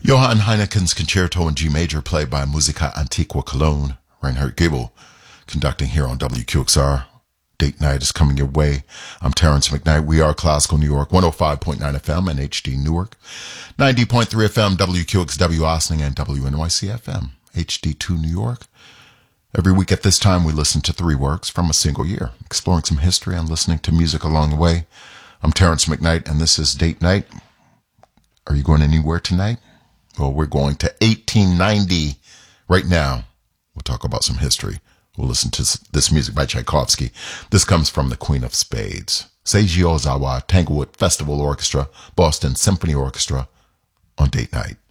Johann Heineken's Concerto in G Major, played by Musica Antiqua Cologne, Reinhard Gabel, conducting here on WQXR. Date night is coming your way. I'm Terrence McKnight. We are Classical New York, 105.9 FM and HD Newark, 90.3 FM, WQXW Ossining, and WNYC FM, HD2 New York. Every week at this time, we listen to 3 works from a single year, exploring some history and listening to music along the way. I'm Terrence McKnight, and this is Date Night. Are you going anywhere tonight? Well, we're going to 1890 right now. We'll talk about some history. We'll listen to this music by Tchaikovsky. This comes from the Queen of Spades. Seiji Ozawa, Tanglewood Festival Orchestra, Boston Symphony Orchestra on Date Night.